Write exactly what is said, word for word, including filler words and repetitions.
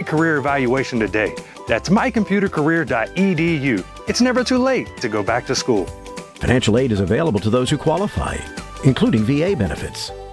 career evaluation today. That's my computer career dot e d u. It's never too late to go back to school. Financial aid is available to those who qualify, including V A benefits.